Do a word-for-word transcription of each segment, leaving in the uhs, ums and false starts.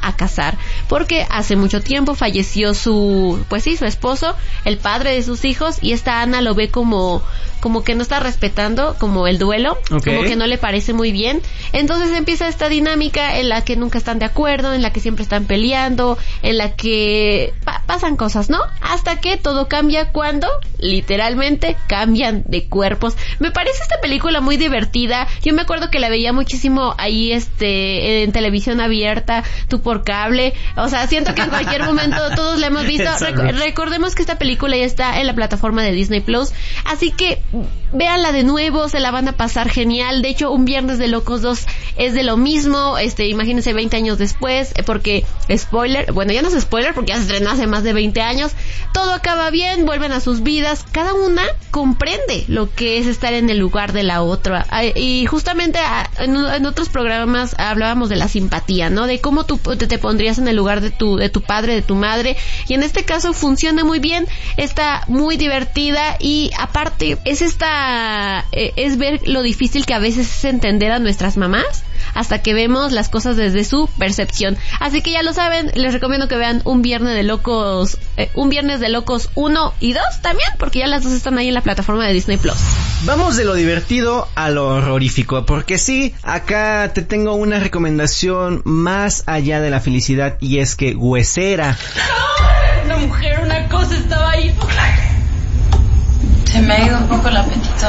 a casar, porque hace mucho tiempo falleció su, pues sí, su esposo, el padre de sus hijos, y esta Ana lo ve como como que no está respetando como el duelo, okay. Como que no le parece muy bien. Entonces empieza esta dinámica en la que nunca están de acuerdo, en la que siempre están peleando, en la que pa- pasan cosas, ¿no? Hasta que todo cambia cuando literalmente cambian de cuerpos. Me parece esta película muy divertida. Yo me acuerdo que la veía muchísimo ahí este en televisión abierta, tú por cable. O sea, siento que en cualquier momento todos la hemos visto. Rec- recordemos que esta película ya está en la plataforma de Disney Plus, así que véanla de nuevo, se la van a pasar genial. De hecho, Un Viernes de Locos dos es de lo mismo, este, imagínense veinte años después, porque, spoiler, bueno, ya no es spoiler porque ya se estrenó hace más de veinte años, todo acaba bien, vuelven a sus vidas, cada una comprende lo que es estar en el lugar de la otra, y justamente en, en otros programas hablábamos de la simpatía, ¿no? De cómo tú te, te pondrías en el lugar de tu, de tu padre, de tu madre, y en este caso funciona muy bien, está muy divertida, y aparte, es esta, eh, es ver lo difícil que a veces es entender a nuestras mamás hasta que vemos las cosas desde su percepción. Así que ya lo saben, les recomiendo que vean Un Viernes de Locos, eh, Un Viernes de Locos uno y dos también, porque ya las dos están ahí en la plataforma de Disney Plus. Vamos de lo divertido a lo horrorífico, porque sí, acá te tengo una recomendación más allá de la felicidad, y es que Huesera. Una mujer, una cosa estaba ahí. Se me ha ido un poco el apetito.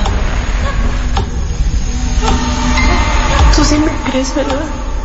Tú sí me crees, ¿verdad?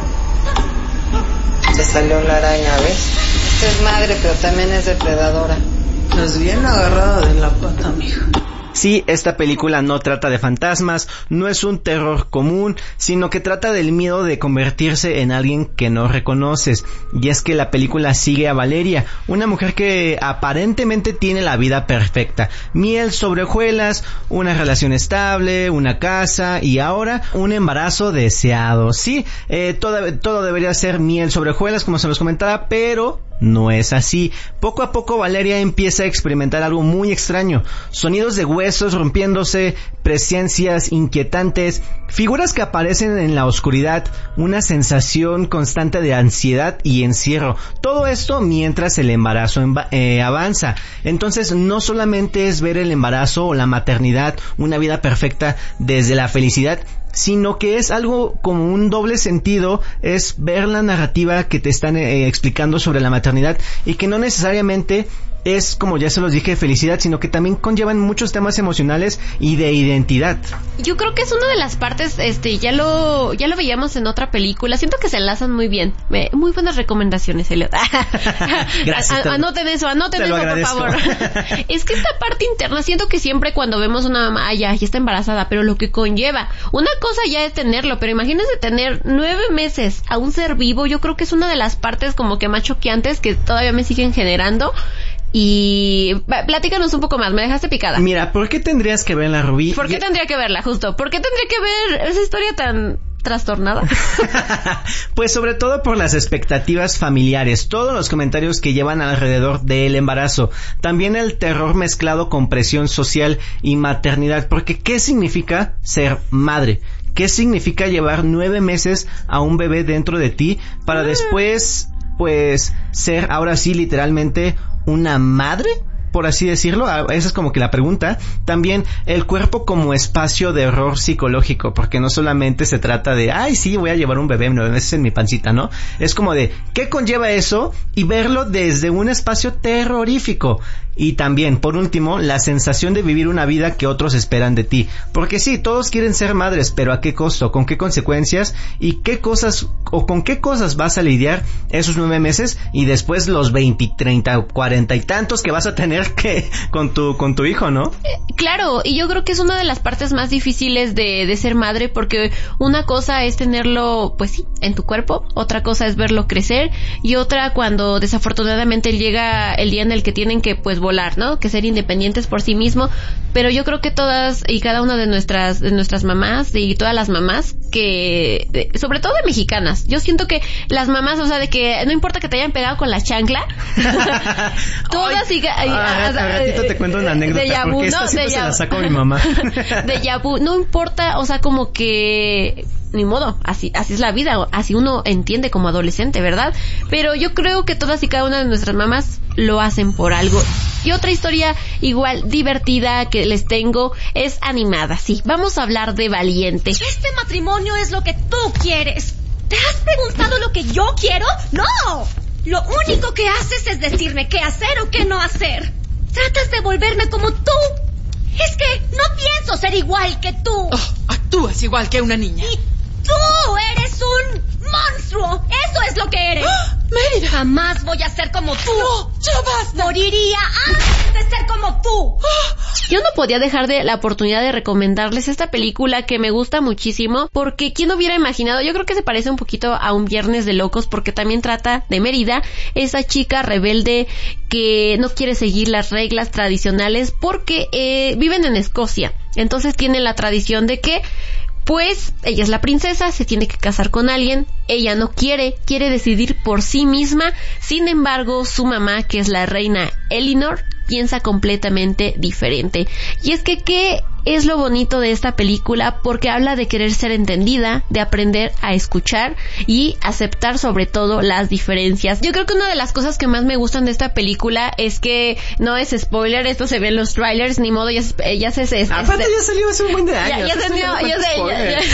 Se salió la araña, ¿ves? Esta es madre, pero también es depredadora. Estás bien agarrada de la pata, mija. Sí, esta película no trata de fantasmas, no es un terror común, sino que trata del miedo de convertirse en alguien que no reconoces. Y es que la película sigue a Valeria, una mujer que aparentemente tiene la vida perfecta. Miel sobre hojuelas, una relación estable, una casa y ahora un embarazo deseado. Sí, eh, todo, todo debería ser miel sobre hojuelas, como se los comentaba, pero no es así. Poco a poco Valeria empieza a experimentar algo muy extraño. Sonidos de huesos rompiéndose, presencias inquietantes, figuras que aparecen en la oscuridad, una sensación constante de ansiedad y encierro. Todo esto mientras el embarazo emba- eh, avanza. Entonces no solamente es ver el embarazo o la maternidad, una vida perfecta desde la felicidad, sino que es algo como un doble sentido, es ver la narrativa que te están eh, explicando sobre la maternidad, y que no necesariamente es, como ya se los dije, felicidad, sino que también conllevan muchos temas emocionales y de identidad. Yo creo que es una de las partes, este, ya lo, ya lo veíamos en otra película, siento que se enlazan muy bien. Me, muy buenas recomendaciones, Elliot. Gracias. A, anoten eso, anoten te eso, lo agradezco. por favor. Es que esta parte interna, siento que siempre cuando vemos una mamá, ay, ya, ya está embarazada, pero lo que conlleva, una cosa ya es tenerlo, pero imagínense tener nueve meses a un ser vivo, yo creo que es una de las partes como que más choqueantes que todavía me siguen generando. Y platícanos un poco más, me dejaste picada. Mira, ¿por qué tendrías que verla, Rubí? ¿Por qué tendría que verla, justo? ¿Por qué tendría que ver esa historia tan trastornada? Pues sobre todo por las expectativas familiares, todos los comentarios que llevan alrededor del embarazo, también el terror mezclado con presión social y maternidad, porque ¿qué significa ser madre? ¿Qué significa llevar nueve meses a un bebé dentro de ti para después, pues, ser ahora sí literalmente una madre? Por así decirlo, esa es como que la pregunta. También el cuerpo como espacio de error psicológico, porque no solamente se trata de, ay, sí, voy a llevar un bebé nueve meses en mi pancita, ¿no? Es como de, ¿qué conlleva eso? Y verlo desde un espacio terrorífico. Y también, por último, la sensación de vivir una vida que otros esperan de ti. Porque sí, todos quieren ser madres, pero ¿a qué costo? ¿Con qué consecuencias? ¿Y qué cosas, o con qué cosas vas a lidiar esos nueve meses? Y después los veinte, treinta, cuarenta y tantos que vas a tener que con tu, con tu hijo, ¿no? Eh, claro, y yo creo que es una de las partes más difíciles de, de ser madre, porque una cosa es tenerlo, pues sí, en tu cuerpo, otra cosa es verlo crecer, y otra cuando desafortunadamente llega el día en el que tienen que, pues, volar, ¿no? Que ser independientes por sí mismo. Pero yo creo que todas y cada una de nuestras de nuestras mamás y todas las mamás que, sobre todo de mexicanas, yo siento que las mamás, o sea, de que no importa que te hayan pegado con la chancla, todas y ay, a, a ratito te cuento una anécdota de yabu, porque esta no, siempre de se yabu. la saco a mi mamá. De yabu, no importa, o sea, como que ni modo, así, así es la vida, así uno entiende como adolescente, ¿verdad? Pero yo creo que todas y cada una de nuestras mamás lo hacen por algo. Y otra historia igual divertida que les tengo es animada, sí. Vamos a hablar de Valiente. Este matrimonio es lo que tú quieres. ¿Te has preguntado lo que yo quiero? ¡No! Lo único que haces es decirme qué hacer o qué no hacer. Tratas de volverme como tú. Es que no pienso ser igual que tú. Oh, actúas igual que una niña. Y tú eres un monstruo. Eso es lo que eres. ¡Ah! Mérida. Jamás voy a ser como tú. No, ya basta. Moriría antes de ser como tú. Yo no podía dejar de la oportunidad de recomendarles esta película que me gusta muchísimo, porque quién hubiera imaginado, yo creo que se parece un poquito a un Viernes de Locos, porque también trata de Mérida, esa chica rebelde que no quiere seguir las reglas tradicionales porque eh, viven en Escocia. Entonces tienen la tradición de que pues ella es la princesa, se tiene que casar con alguien, ella no quiere, quiere decidir por sí misma. Sin embargo, su mamá, que es la reina Elinor, piensa completamente diferente. Y es que, ¿qué es lo bonito de esta película? Porque habla de querer ser entendida, de aprender a escuchar y aceptar sobre todo las diferencias. Yo creo que una de las cosas que más me gustan de esta película es que no es spoiler, esto se ve en los trailers, ni modo, ya, ya se... se Aparte ya salió hace un buen de años. Ya, ya salió, yo sé, ya, ya.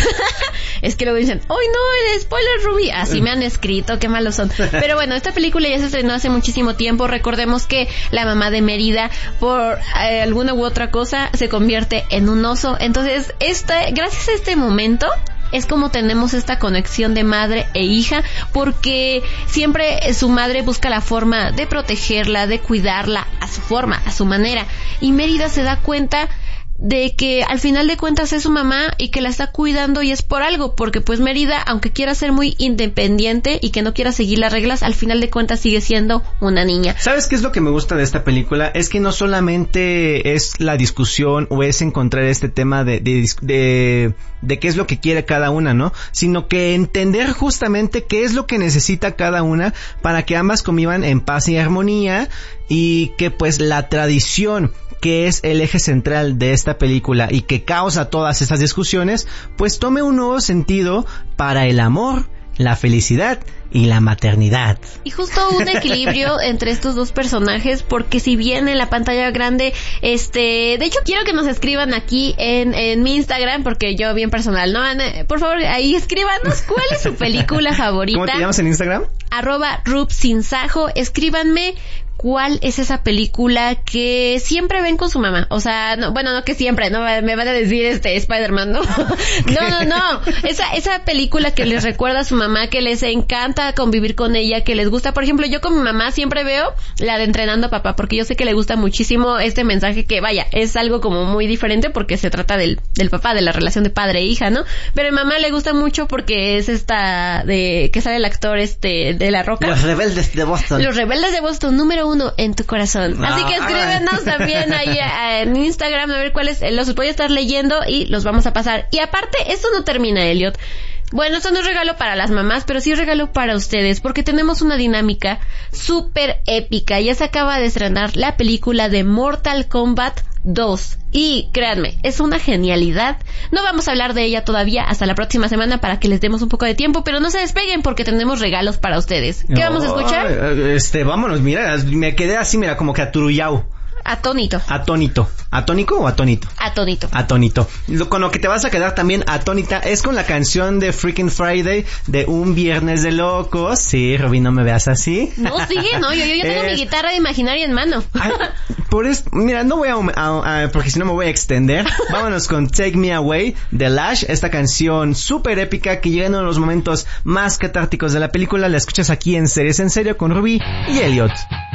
Es que luego dicen, ¡ay no, el spoiler, Ruby! Así me han escrito, qué malos son. Pero bueno, esta película ya se estrenó hace muchísimo tiempo. Recordemos que la mamá de Mérida, por eh, alguna u otra cosa, se convierte en un oso. Entonces, este, gracias a este momento es como tenemos esta conexión de madre e hija, porque siempre su madre busca la forma de protegerla, de cuidarla a su forma, a su manera, y Mérida se da cuenta de que al final de cuentas es su mamá y que la está cuidando, y es por algo, porque pues Mérida, aunque quiera ser muy independiente y que no quiera seguir las reglas, al final de cuentas sigue siendo una niña. ¿Sabes qué es lo que me gusta de esta película? Es que no solamente es la discusión o es encontrar este tema de, de, de, de qué es lo que quiere cada una, ¿no? Sino que entender justamente qué es lo que necesita cada una para que ambas convivan en paz y armonía, y que pues la tradición, que es el eje central de esta película y que causa todas esas discusiones, pues tome un nuevo sentido para el amor, la felicidad y la maternidad. Y justo un equilibrio entre estos dos personajes, porque si bien en la pantalla grande, este, de hecho quiero que nos escriban aquí en, en mi Instagram, porque yo bien personal, ¿no? Por favor, ahí escríbanos cuál es su película favorita. ¿Cómo te llamas en Instagram? Arroba rubsinsajo, escríbanme cuál es esa película que siempre ven con su mamá. O sea, no, bueno, no que siempre, no me van a decir este Spider-Man, ¿no? No, no, no. Esa, esa película que les recuerda a su mamá, que les encanta convivir con ella, que les gusta. Por ejemplo, yo con mi mamá siempre veo la de Entrenando a Papá, porque yo sé que le gusta muchísimo este mensaje, que vaya, es algo como muy diferente porque se trata del, del papá, de la relación de padre e hija, ¿no? Pero a mi mamá le gusta mucho porque es esta de, que sale el actor este, de La Roca. Los Rebeldes de Boston. Los Rebeldes de Boston, número uno en tu corazón. Así que escríbenos también ahí a, en Instagram a ver cuáles los voy a estar leyendo y los vamos a pasar. Y aparte, esto no termina, Elliot. Bueno, esto no es regalo para las mamás, pero sí es regalo para ustedes, porque tenemos una dinámica súper épica. Ya se acaba de estrenar la película de Mortal Kombat dos. Y créanme, es una genialidad. No vamos a hablar de ella todavía hasta la próxima semana para que les demos un poco de tiempo, pero no se despeguen porque tenemos regalos para ustedes. ¿Qué vamos a escuchar? Este, vámonos, mira, me quedé así, mira, como que aturullao. Atónito. Atónito. ¿Atónico o atónito? Atónito. Atónito. Lo, con lo que te vas a quedar también atónita es con la canción de Freaking Friday de Un Viernes de Locos. Sí, Robin, no me veas así. No, sigue, no, yo, yo, yo tengo es... mi guitarra imaginaria en mano. Ay, por eso, mira, no voy a, a, a, porque si no me voy a extender. Vámonos con Take Me Away de Lash, esta canción súper épica que llega en uno de los momentos más catárticos de la película. La escuchas aquí en Series en Serio con Ruby y Elliot.